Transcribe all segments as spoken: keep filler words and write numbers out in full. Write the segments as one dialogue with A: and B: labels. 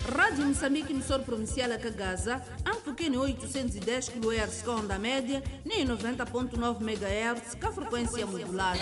A: Rádio Moçambique, emissora provincial a Cagaza, amplitude oitocentos e dez kHz com onda média, nem noventa ponto nove megahertz com a frequência modulada.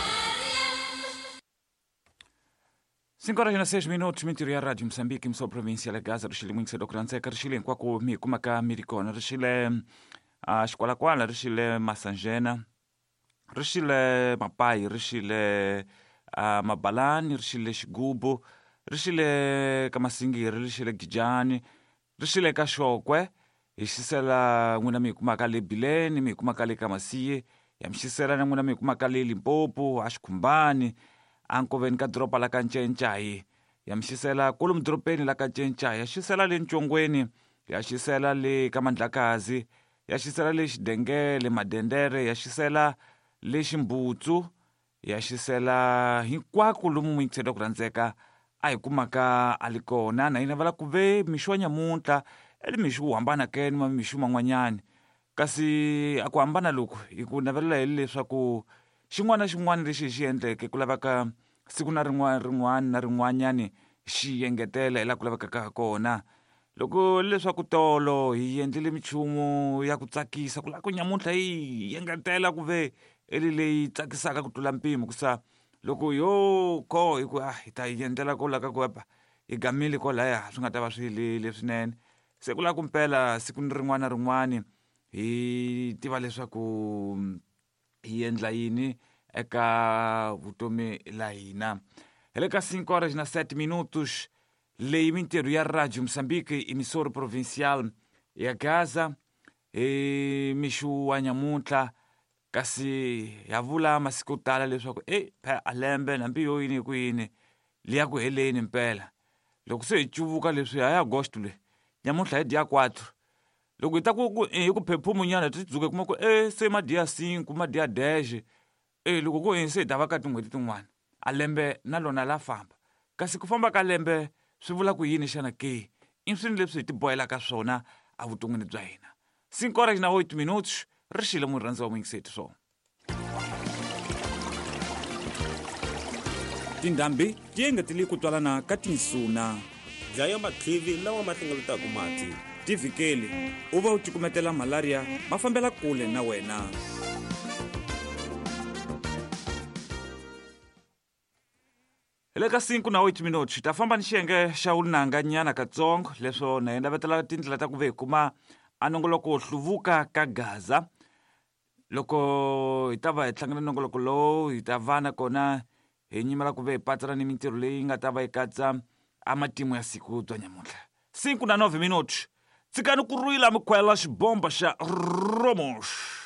B: cinco horas e seis minutos, mentira a Rádio Moçambique, emissora provincial a Gaza, rishile muito cedo kranzeka, rishile kwako mi kumaka mirikona, rishile a escola kwala, rishile Massanjena, rishile Mapai, rishile a Mabalani, rishile Shigubo, rishile Kamasingiri, rishile Gijani, rishile Kashokwe, ishisela nguna mi kumaka le Bileni, mi kumaka le Kamasiye, yamshisela na nguna mi kumaka le Limpopo, Ashkumbani, ankoveni ka dropa la kancencayi yamshisela kulum dropeni la kancencayi yashisela le ncongweni yashisela le kamandlakazi yashisela le xidengele madendere yashisela le ximbutsu yashisela hinkwako lomu mwingiseda ku rhandzeka a hi kumaka a li kona na hina vala ku ve mixo wa nyamuntlha eli mixo wu hambana keni ma mixo man'wanyani kasi a ku hambana loku hi ku navelela hi leswaku xin'wana na xin'wana lexi hi xi endleke ku lavaka siku na rin'wana rin'wana na rin'wanyani xi engetela hi laha ku lavekaka kona loko leswaku tolo hi endlile minchumu ya ku tsakisa ku lava ku nyamuntlha yi engetela ku ve eli leyi tsakisaka ku tlula mpimo kusa loko yo ko hi ku ah hi ta yi endlela ko laka ku epa hi gamile ko laya swi nga ta va swi helile swinene se ku lava ku mpela siku ni rin'wana na rin'wana hi tiva leswaku hi endla yini eka vutomi la hina hi le ka cinco horas na sete minutos leyi mintirho ya Radio Moçambique emissora provincial ya Gaza e mixu wa nyamuntlha kasi ya vula masiku tala leswaku e phe alembe nambi yo yini ku yini liya ku heleni mpela loko se hi cuvuka leswi hi agosto le nyamuntlha hi dia quatro loko hi ta ku hi ku phephumu nyana ti dzuke kuma ku e se ma dia cinco ma dia dez e loko ku se ta va ka tin'hweti tin'wana a lembe na lona la famba kasi ku famba ka lembe swi vula ku yini xana ke i swilo leswi hi ti bohelaka swona a vuton'wini bya hina cinco horas na oito minutos ri xile murhandzi wa mwingiseti swona tindhambi ti engetele ku twalana ka tinsuna
C: dlaya matlhivi lawa ma hlengeletaka mati
B: tivikeli u va u cukumetela malaria ma fambela kule na wena hi le ka cinco na oito minutos hi ta famba ni xiyenge xa wunanga nyana katsongo leswo na hina vetela tindlela ta ku ve hi kuma a nongoloko hluvuka ka Gaza loko hi ta va hi tlangela nongoloko lowu hi ta vana kona hi nyimela ku ve hi patsana ni mintirho leyi nga ta va hi katsa a matimu ya siku bya nyamuntlha cinco na nove minutos tsikani ku rhuyila mikhwela xibomba xa Romos